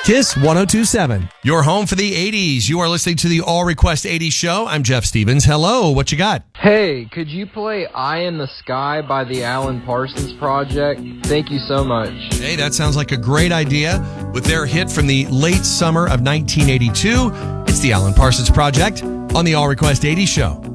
Kiss 102.7. Your home for the 80s. You are listening to the All Request 80s show. I'm Jeff Stevens. Hello, what you got? Hey, could you play Eye in the Sky by the Alan Parsons Project? Thank you so much. Hey, that sounds like a great idea. With their hit from the late summer of 1982, it's the Alan Parsons Project on the All Request 80s show.